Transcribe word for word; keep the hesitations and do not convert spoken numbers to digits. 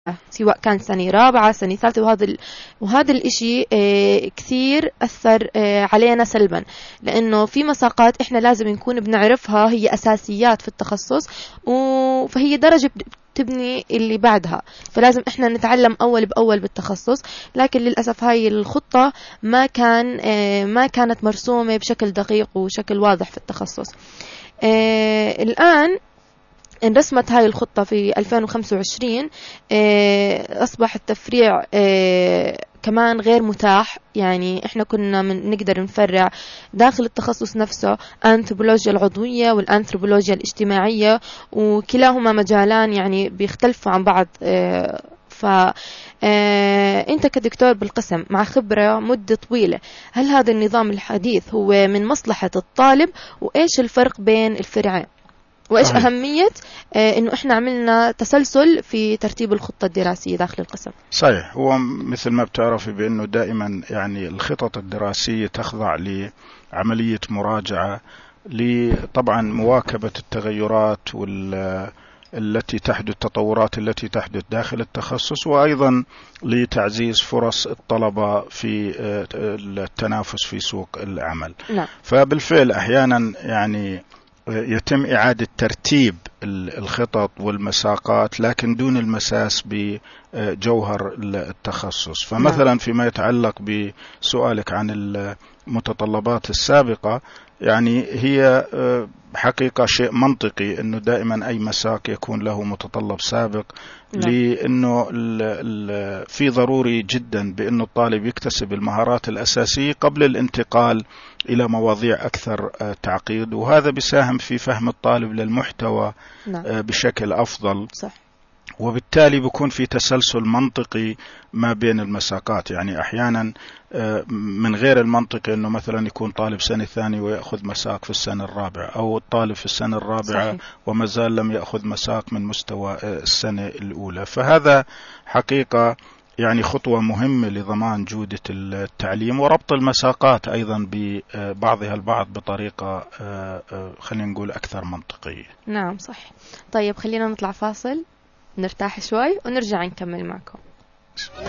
سواء كان سنة رابعة سنة ثالثة. وهذا ال... وهذا الإشي اه كثير أثر اه علينا سلبا، لأنه في مساقات إحنا لازم نكون بنعرفها، هي أساسيات في التخصص، و... فهي درجة تبني اللي بعدها، فلازم إحنا نتعلم أول بأول بالتخصص. لكن للأسف هاي الخطة ما كان اه ما كانت مرسومة بشكل دقيق وشكل واضح في التخصص. اه الآن انرسمت هاي الخطة في ألفين وخمسة وعشرين، أصبح التفريع كمان غير متاح. يعني إحنا كنا من نقدر نفرع داخل التخصص نفسه أنثروبولوجيا العضوية والأنثروبولوجيا الاجتماعية، وكلاهما مجالان يعني بيختلفوا عن بعض. ف أنت كدكتور بالقسم مع خبرة مدة طويلة، هل هذا النظام الحديث هو من مصلحة الطالب؟ وإيش الفرق بين الفرعين؟ وإيش صحيح. أهمية آه إنه إحنا عملنا تسلسل في ترتيب الخطة الدراسية داخل القسم؟ صحيح. هو مثل ما بتعرفي بأنه دائما يعني الخطط الدراسية تخضع لعملية مراجعة، لطبعا مواكبة التغيرات وال التي تحدث التطورات التي تحدث داخل التخصص، وأيضا لتعزيز فرص الطلبة في التنافس في سوق العمل. لا. فبالفعل أحيانا يعني يتم إعادة ترتيب الخطط والمساقات، لكن دون المساس بجوهر التخصص. فمثلا فيما يتعلق بسؤالك عن المتطلبات السابقة، يعني هي حقيقة شيء منطقي أنه دائما أي مساق يكون له متطلب سابق، لأنه في ضروري جدا بأنه الطالب يكتسب المهارات الأساسية قبل الانتقال إلى مواضيع أكثر تعقيد، وهذا بيساهم في فهم الطالب للمحتوى بشكل أفضل. صح. وبالتالي بيكون في تسلسل منطقي ما بين المساقات. يعني أحيانا من غير المنطقي أنه مثلا يكون طالب سنة ثانية ويأخذ مساق في السنة الرابعة، أو الطالب في السنة الرابعة صحيح. وما زال لم يأخذ مساق من مستوى السنة الأولى. فهذا حقيقة يعني خطوة مهمة لضمان جودة التعليم وربط المساقات أيضا ببعضها البعض بطريقة خلينا نقول أكثر منطقية. نعم صح. طيب خلينا نطلع فاصل نرتاح شوي ونرجع نكمل معكم.